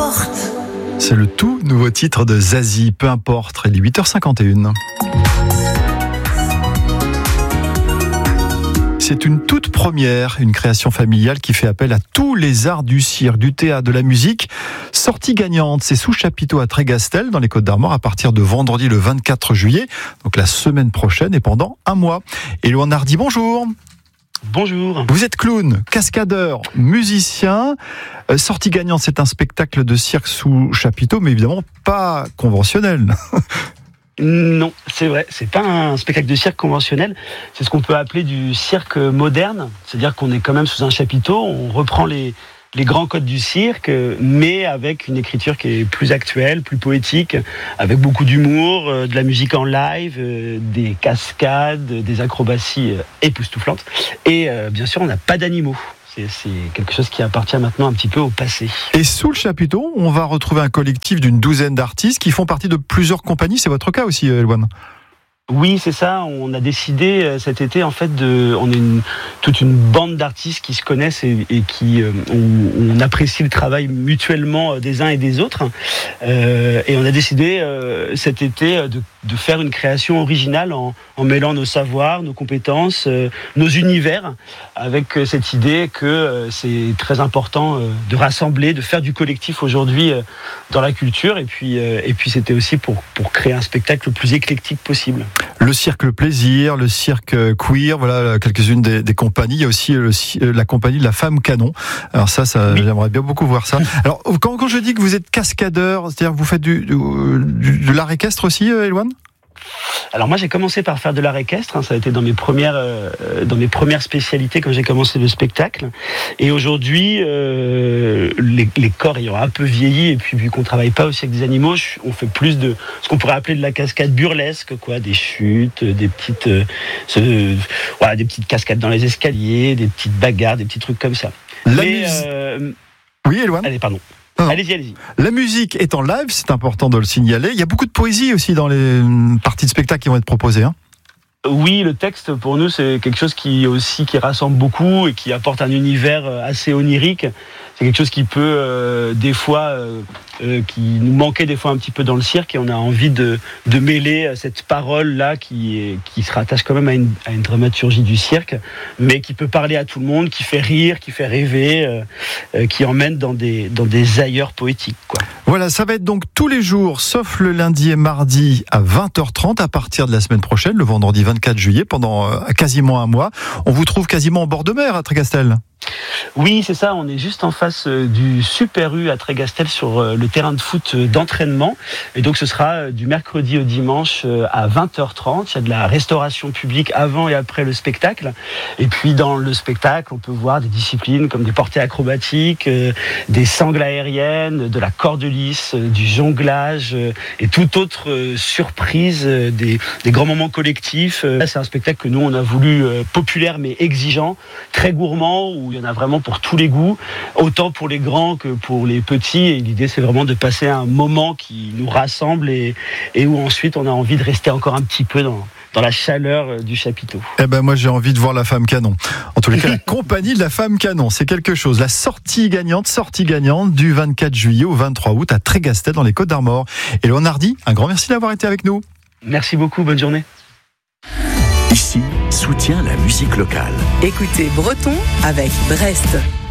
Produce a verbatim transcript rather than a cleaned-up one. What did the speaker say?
importe. C'est le tout nouveau titre de Zazie, Peu importe, il est huit heures cinquante et une. C'est une toute première, une création familiale qui fait appel à tous les arts du cirque, du théâtre, de la musique. Sortie gagnante, c'est sous chapiteau à Trégastel, dans les Côtes-d'Armor, à partir de vendredi le vingt-quatre juillet, donc la semaine prochaine et pendant un mois. Éloine Hardy, bonjour. Bonjour. Vous êtes clown, cascadeur, musicien. Euh, sortie gagnante, c'est un spectacle de cirque sous chapiteau, mais évidemment pas conventionnel. Non, c'est vrai, c'est pas un spectacle de cirque conventionnel, c'est ce qu'on peut appeler du cirque moderne, c'est-à-dire qu'on est quand même sous un chapiteau, on reprend les, les grands codes du cirque, mais avec une écriture qui est plus actuelle, plus poétique, avec beaucoup d'humour, de la musique en live, des cascades, des acrobaties époustouflantes, et bien sûr on n'a pas d'animaux. C'est, c'est quelque chose qui appartient maintenant un petit peu au passé. Et sous le chapiteau, on va retrouver un collectif d'une douzaine d'artistes qui font partie de plusieurs compagnies. C'est votre cas aussi, Éloine ? Oui, c'est ça. On a décidé cet été, en fait, de, on est une, toute une bande d'artistes qui se connaissent et, et qui, euh, on, on apprécie le travail mutuellement des uns et des autres. Euh, et on a décidé euh, cet été de, de faire une création originale en, en mêlant nos savoirs, nos compétences, euh, nos univers, avec cette idée que euh, c'est très important euh, de rassembler, de faire du collectif aujourd'hui euh, dans la culture. Et puis, euh, et puis c'était aussi pour, pour créer un spectacle le plus éclectique possible. Le cirque Le Plaisir, le cirque Queer, voilà quelques-unes des, des compagnies. Il y a aussi le, la compagnie de la Femme Canon. Alors ça, ça oui. J'aimerais bien beaucoup voir ça. Alors quand, quand je dis que vous êtes cascadeur, c'est-à-dire que vous faites du, du, du, de l'art équestre aussi, Éloine ? Alors moi j'ai commencé par faire de l'art équestre, hein, ça a été dans mes premières euh, dans mes premières spécialités quand j'ai commencé le spectacle. Et aujourd'hui, euh, les, les corps ayant un peu vieilli et puis vu qu'on travaille pas aussi avec des animaux, on fait plus de ce qu'on pourrait appeler de la cascade burlesque, quoi, des chutes, des petites, euh, ce, voilà, des petites cascades dans les escaliers, des petites bagarres, des petits trucs comme ça. La Mais, mus... euh... Oui, Éloine. Allez, pardon. Non. Allez-y, allez-y. La musique est en live, c'est important de le signaler. Il y a beaucoup de poésie aussi dans les parties de spectacle qui vont être proposées. Hein. Oui, le texte, pour nous, c'est quelque chose qui aussi qui rassemble beaucoup et qui apporte un univers assez onirique. C'est quelque chose qui peut, euh, des fois, euh, euh, qui nous manquait des fois un petit peu dans le cirque, et on a envie de, de mêler cette parole-là qui, est, qui se rattache quand même à une, à une dramaturgie du cirque, mais qui peut parler à tout le monde, qui fait rire, qui fait rêver, euh, euh, qui emmène dans des, dans des ailleurs poétiques, quoi. Voilà, ça va être donc tous les jours, sauf le lundi et mardi à vingt heures trente, à partir de la semaine prochaine, le vendredi vingt-quatre juillet, pendant euh, quasiment un mois. On vous trouve quasiment en bord de mer à Trégastel. Oui, c'est ça, on est juste en face du Super U à Trégastel sur le terrain de foot d'entraînement. Et donc ce sera du mercredi au dimanche à vingt heures trente. Il y a de la restauration publique avant et après le spectacle. Et puis dans le spectacle, on peut voir des disciplines comme des portées acrobatiques, des sangles aériennes, de la corde lisse, du jonglage et toute autre surprise, des, des grands moments collectifs. Là, c'est un spectacle que nous, on a voulu populaire mais exigeant, très gourmand, où il y en a vraiment pour tous les goûts, autant pour les grands que pour les petits. Et l'idée, c'est vraiment de passer un moment qui nous rassemble et, et où ensuite on a envie de rester encore un petit peu dans, dans la chaleur du chapiteau. Eh ben moi, j'ai envie de voir la Femme Canon. En tous les cas, la compagnie de la Femme Canon, c'est quelque chose. La sortie gagnante, sortie gagnante du vingt-quatre juillet au vingt-trois août à Trégastel dans les Côtes-d'Armor. Et Éloine Hardy, un grand merci d'avoir été avec nous. Merci beaucoup, bonne journée. Ici, soutient la musique locale. Écoutez Breton avec Brest.